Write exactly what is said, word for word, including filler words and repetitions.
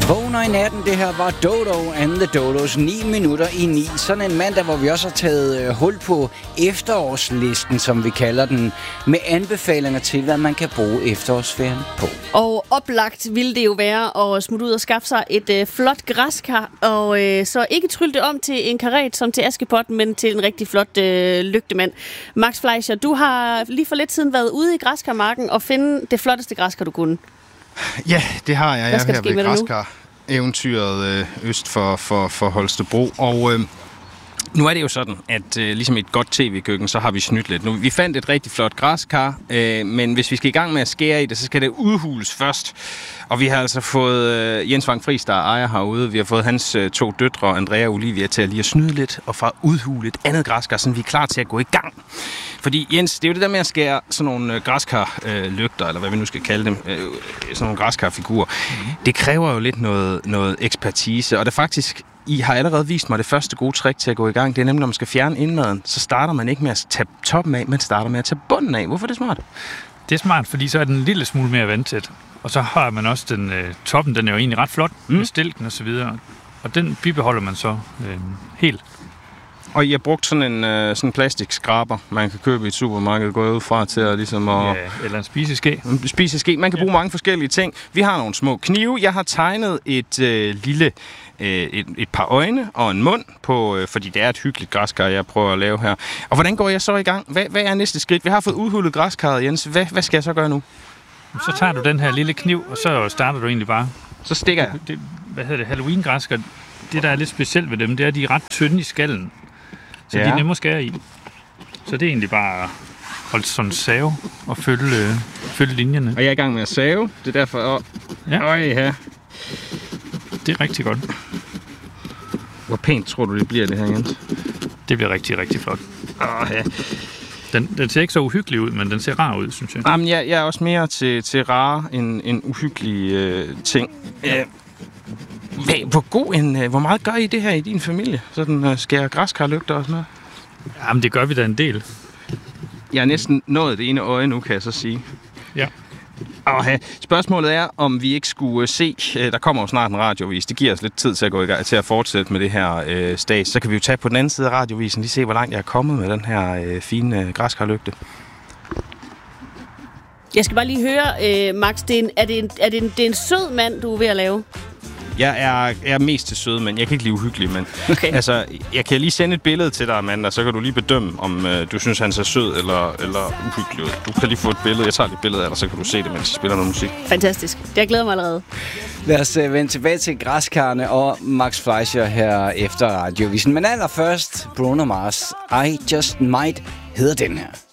Vågner i natten, det her var Dodo and the Dodos, ni minutter i ni. Sådan en mandag, hvor vi også har taget øh, hul på efterårslisten, som vi kalder den, med anbefalinger til, hvad man kan bruge efterårsferien på. Og oplagt ville det jo være at smutte ud og skaffe sig et øh, flot græskar, og øh, så ikke trylle det om til en karet som til Askepot, men til en rigtig flot øh, lygtemand. Max Fleischer, du har lige for lidt siden været ude i græskarmarken og finde det flotteste græskar, du kunne. Ja, det har jeg. Hvad skal jeg er her ved græskar-eventyret øh, øst for, for, for Holstebro. Og øh, nu er det jo sådan, at øh, ligesom i et godt tv-køkken, så har vi snydt lidt. Nu, vi fandt et rigtig flot græskar, øh, men hvis vi skal i gang med at skære i det, så skal det udhules først. Og vi har altså fået øh, Jens Vang Friis, der er ejer herude. Vi har fået hans øh, to døtre, Andrea og Olivia, til at lige at snyde lidt og fra udhule et andet græskar, så vi er klar til at gå i gang. Fordi Jens, det er jo det der med at skære sådan nogle øh, græskar-lygter, øh, eller hvad vi nu skal kalde dem, øh, sådan nogle græskar-figurer. Mm-hmm. Det kræver jo lidt noget, noget ekspertise, og det faktisk, I har allerede vist mig det første gode trick til at gå i gang. Det er nemlig, når man skal fjerne indmaden, så starter man ikke med at tage toppen af, man starter med at tage bunden af. Hvorfor er det smart? Det er smart, fordi så er den en lille smule mere vandtæt. Og så har man også den øh, toppen, den er jo egentlig ret flot, mm. med stilken og så videre. Og den bibeholder man så øh, helt. Og I har brugt sådan en øh, sådan plastikskraber, man kan købe i et supermarked, gå ud fra til at ligesom at... Ja, eller en spiseske. En spiseske. Man kan ja. bruge mange forskellige ting. Vi har nogle små knive. Jeg har tegnet et øh, lille... Et, et par øjne og en mund, på, øh, fordi det er et hyggeligt græskar, jeg prøver at lave her. Og hvordan går jeg så i gang? Hvad, hvad er næste skridt? Vi har fået udhullet græskarret, Jens. Hvad, hvad skal jeg så gøre nu? Så tager du den her lille kniv, og så starter du egentlig bare. Så stikker jeg. Det, hvad hedder det? Halloween-græskar, det der er lidt specielt ved dem, det er, at de er ret tynde i skallen. Så ja. de er nemme at skære i. Så det er egentlig bare at holde sådan en save og følge, øh, følge linjerne. Og jeg er i gang med at save. Det er derfor... Åh, ja. Øj, ja. Det er rigtig godt. Hvor pænt tror du, det bliver, det her, Jens? Det bliver rigtig, rigtig flot. Åh, ja. Den, den ser ikke så uhyggelig ud, men den ser rar ud, synes jeg. Jamen, jeg, jeg er også mere til, til rare end, end uhyggelige øh, ting. Ja. Hvad, hvor, god en, øh, hvor meget gør I det her i din familie? Sådan øh, skærer græskarlygter og sådan noget? Jamen, det gør vi da en del. Jeg er næsten nået det ene øje nu, kan jeg så sige. Ja. Og spørgsmålet er, om vi ikke skulle se, der kommer jo snart en radiovis, det giver os lidt tid til at gå i gang, til at fortsætte med det her øh, stats. Så kan vi jo tage på den anden side af radiovisen, lige se, hvor langt jeg er kommet med den her øh, fine øh, græskarlygte. Jeg skal bare lige høre, øh, Max, det er, en, er, det en, er det, en, det er en sød mand, du er ved at lave? Jeg er, jeg er mest til søde, men jeg kan ikke lide uhyggelig, men okay. Altså, jeg kan lige sende et billede til dig, Amanda, så kan du lige bedømme, om øh, du synes, han ser sød eller, eller uhyggelig ud. Du kan lige få et billede. Jeg tager lige et billede af dig, så kan du se det, mens jeg spiller noget musik. Fantastisk. Jeg glæder mig allerede. Lad os øh, vende tilbage til græskarne og Max Fleischer her efter radiovisen. Men allerførst, Bruno Mars, I Just Might hedder den her.